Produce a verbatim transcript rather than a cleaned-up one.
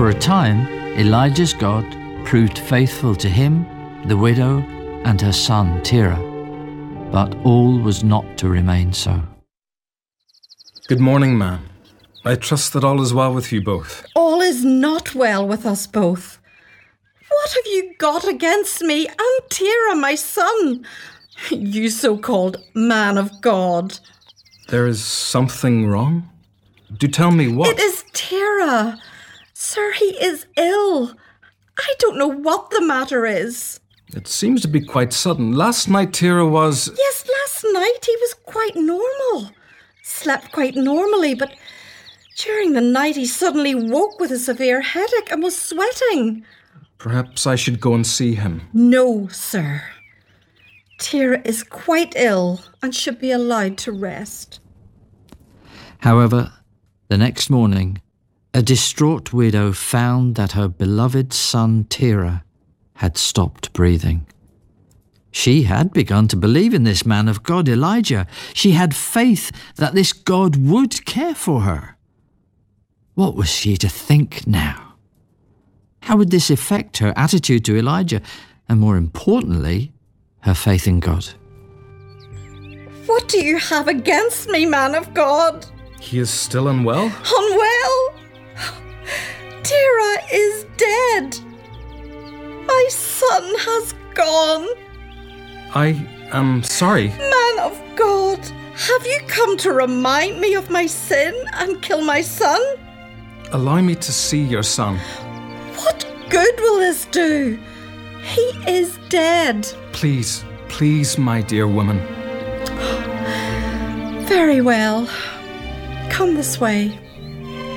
For a time, Elijah's God proved faithful to him, the widow, and her son Terah. But all was not to remain so. Good morning, ma'am. I trust that all is well with you both. All is not well with us both. What have you got against me and Terah, my son? You so-called man of God. There is something wrong? Do tell me what. It is Terah. Sir, he is ill. I don't know what the matter is. It seems to be quite sudden. Last night Terah was... Yes, last night he was quite normal. Slept quite normally, but during the night he suddenly woke with a severe headache and was sweating. Perhaps I should go and see him. No, sir. Terah is quite ill and should be allowed to rest. However, the next morning, a distraught widow found that her beloved son Terah had stopped breathing. She had begun to believe in this man of God, Elijah. She had faith that this God would care for her. What was she to think now? How would this affect her attitude to Elijah, and more importantly, her faith in God? What do you have against me, man of God? He is still unwell? Unwell? Terah is dead. My son has gone. I am sorry. Man of God, have you come to remind me of my sin and kill my son? Allow me to see your son. What good will this do? He is dead. Please, please, my dear woman. Very well. Come this way.